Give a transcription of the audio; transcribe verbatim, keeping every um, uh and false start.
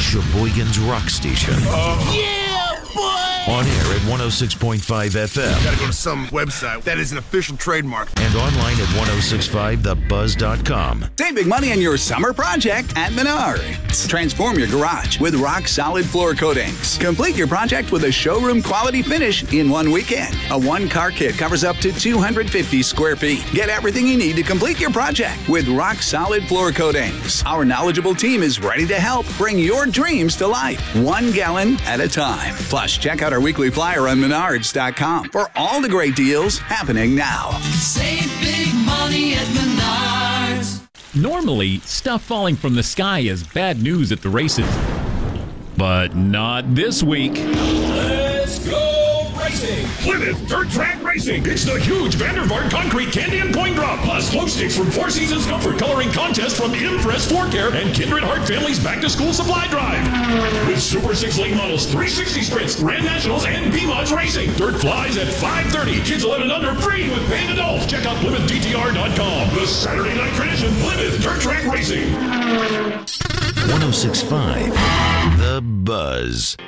Sheboygan's rock station. Uh, yeah, boy! On air at one oh six point five F M. Gotta go to some website that is an official trademark. And online at ten sixty-five the buzz dot com. Save big money on your summer project at Menards. Transform your garage with rock-solid floor coatings. Complete your project with a showroom-quality finish in one weekend. A one-car kit covers up to two hundred fifty square feet. Get everything you need to complete your project with rock-solid floor coatings. Our knowledgeable team is ready to help bring your dreams to life, one gallon at a time. Plus, check out our weekly flyer on menards dot com for all the great deals happening now. Save big money at Menards. Normally, stuff falling from the sky is bad news at the races. But not this week. Let's go racing! Plymouth Dirt Track Racing. It's the huge Vandervaart Concrete Candy and Coin Drop, plus glow sticks from Four Seasons Comfort Coloring Contest from Impress Floor Care and Kindred Heart Family's Back to School Supply Drive. With Super six lane models, three sixty sprints, Grand Nationals, and B-Mods Racing. Dirt flies at five thirty. Kids eleven and under free with paying adults. Check out Plymouth D T R dot com. The Saturday night tradition, Plymouth Dirt Track Racing. ten sixty-five The Buzz.